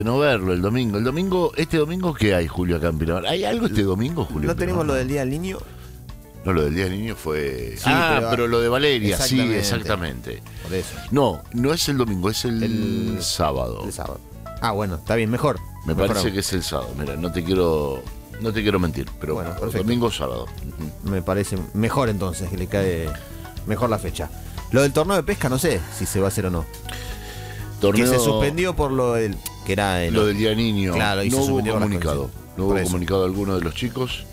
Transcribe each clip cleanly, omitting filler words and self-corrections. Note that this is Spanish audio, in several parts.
no verlo el domingo. Este domingo, ¿qué hay, Julio, acá en Pinamar? ¿Hay algo este domingo, Julio? ¿No tenemos lo del Día del Niño? No, lo del Día del Niño fue... Sí, pero lo de Valeria, sí, exactamente. exactamente. Por eso. No es el domingo, es el sábado. El sábado. Ah, bueno, está bien, mejor. Me parece que es el sábado. Mira, no te quiero mentir, pero Bueno, perfecto. domingo o sábado. Me parece mejor entonces, que le cae mejor la fecha. Lo del torneo de pesca no sé si se va a hacer o no. Torneo, Que se suspendió por lo del... Que era lo del Día del Niño. Claro, y no se hubo suspendió por las comunicado. condiciones. No Por hubo eso. comunicado alguno de los chicos.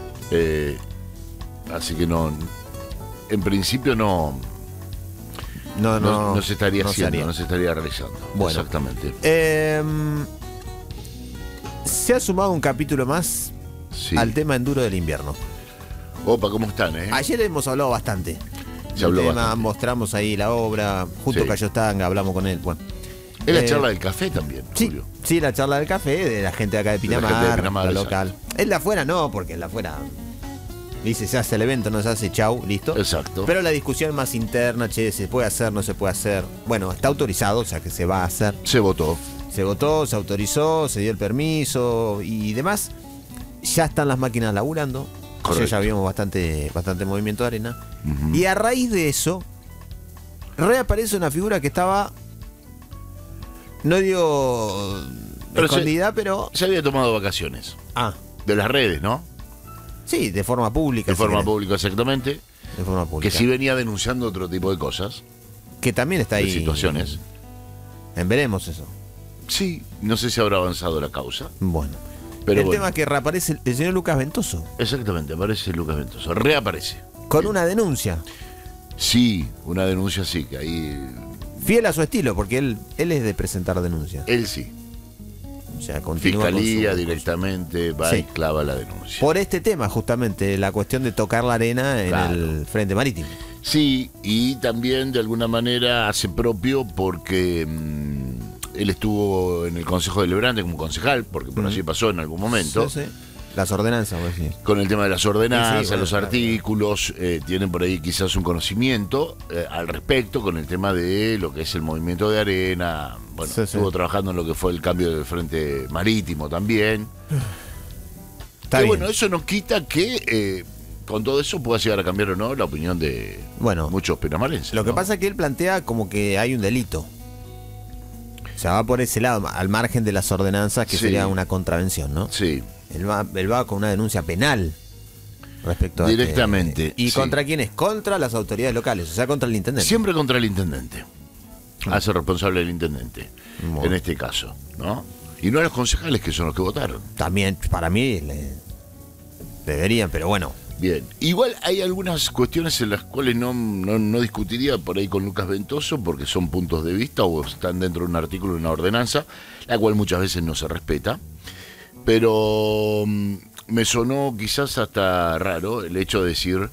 Así que no... En principio no se estaría haciendo, no se estaría realizando. Bueno. Exactamente. Se ha sumado un capítulo más Sí. al tema enduro del invierno. Opa, ¿cómo están, Ayer hemos hablado bastante. Se habló tema, bastante. Mostramos ahí la obra, justo Sí. cayó Stanga, hablamos con él. Bueno, Es la charla del café también, sí, Julio. sí, la charla del café de la gente de acá de De la Pinamar, gente de Pinamar, la exacto. local. En la afuera no, porque en la afuera dice se hace el evento, no se hace, chau, listo. Exacto. Pero la discusión más interna, che, se puede hacer, no se puede hacer. Bueno, está autorizado, o sea que se va a hacer. Se votó. Se votó, se autorizó, se dio el permiso y demás. Ya están las máquinas laburando. Correcto. Ayer ya vimos bastante movimiento de arena. Ujú. Y a raíz de eso, reaparece una figura que estaba, no digo Pero escondida, pero... Se había tomado vacaciones. Ah, De las redes, ¿no? sí, de forma pública. De si forma querés. pública, exactamente. De forma Que pública. sí venía denunciando otro tipo de cosas. Que también está De ahí. situaciones. En veremos eso. Sí, no sé si habrá avanzado la causa. Bueno. Pero el bueno. tema es que reaparece el señor Lucas Ventoso. Exactamente, aparece Lucas Ventoso. Reaparece. Con una denuncia. Sí, una denuncia sí, que ahí... Fiel a su estilo, porque él es de presentar denuncias. Él sí. O sea, continúa con Fiscalía su- directamente va Sí. y clava la denuncia. Por este tema, justamente, la cuestión de tocar la arena en Claro. el frente marítimo. Sí, y también de alguna manera hace propio porque él estuvo en el Consejo Deliberante como concejal, porque por allí pasó en algún momento. Sí, sí. Las ordenanzas, vos decís. Con el tema de las ordenanzas, Sí, sí, bueno, los claro, artículos, tienen por ahí quizás un conocimiento al respecto con el tema de lo que es el movimiento de arena. Bueno, Sí, sí. estuvo trabajando en lo que fue el cambio de frente marítimo también. Está Que bien. bueno, eso no quita que con todo eso pueda llegar a cambiar o no la opinión de Bueno, muchos pinamarenses. lo que ¿no? pasa es que él plantea como que hay un delito. O sea, va por ese lado, al margen de las ordenanzas, que Sí. sería una contravención, ¿no? Sí, Él va con una denuncia penal respecto a Directamente, ¿Y sí. contra quién es? Contra las autoridades locales, o sea, contra el intendente. siempre contra el intendente. Hace responsable el intendente, Bueno. en este caso, ¿no? Y no a los concejales que son los que votaron. También, para mí, deberían, pero bueno. Bien, igual hay algunas cuestiones en las cuales no discutiría por ahí con Lucas Ventoso porque son puntos de vista o están dentro de un artículo de una ordenanza, la cual muchas veces no se respeta. Pero me sonó quizás hasta raro el hecho de decir,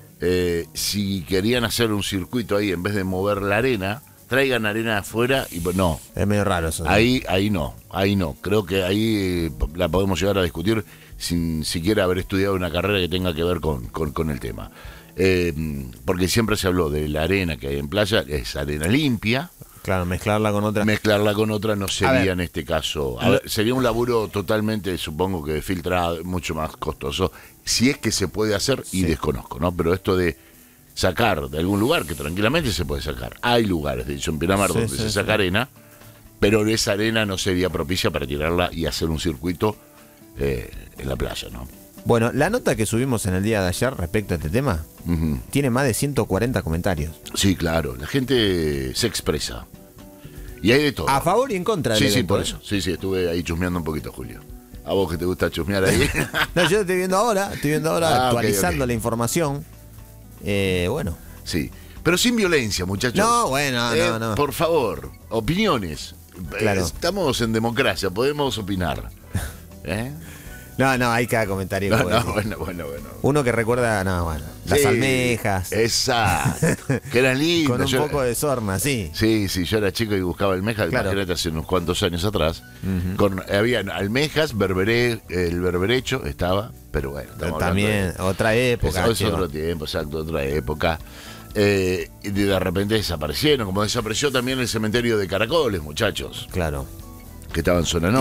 si querían hacer un circuito ahí, en vez de mover la arena, traigan arena afuera y pues no. Es medio raro eso. Ahí no. Creo que ahí la podemos llegar a discutir sin siquiera haber estudiado una carrera que tenga que ver con el tema. Porque siempre se habló de la arena que hay en playa, es arena limpia. Claro, mezclarla con otra. Mezclarla con otra no A sería ver. en este caso. Sería un laburo totalmente, supongo que filtrado, mucho más costoso. Si es que se puede hacer, y Sí. desconozco, ¿no? Pero esto de sacar de algún lugar, que tranquilamente se puede sacar. Hay lugares, de hecho, en Pinamar, Sí, donde sí, se sí. saca arena, pero esa arena no sería propicia para tirarla y hacer un circuito en la playa, ¿no? Bueno, la nota que subimos en el día de ayer respecto a este tema Ujú. tiene más de 140 comentarios. Sí, claro, la gente se expresa. Y hay de todo. A favor y en contra del Sí, sí, evento, por ¿eh? eso. Sí, estuve ahí chusmeando un poquito, Julio. A vos que te gusta chusmear ahí. No, yo estoy viendo ahora, Ah, ok, actualizando ok. la información. Bueno. Sí, pero sin violencia, muchachos. No, bueno, no. Por favor, opiniones. Claro. Estamos en democracia, podemos opinar. ¿Eh? No, hay cada comentario. No, que voy a decir. bueno. Uno que recuerda, las Sí, almejas. Exacto. Que eran lindas. Con un poco de sorna, sí. Sí, yo era chico y buscaba almejas, Claro. imagínate hace unos cuantos años atrás. Había almejas, el berberecho estaba, pero bueno. estamos También, hablando otra época. es otro tiempo, exacto, otra época. Y de repente desaparecieron, como desapareció también el cementerio de Caracoles, muchachos. Claro. que estaba en zona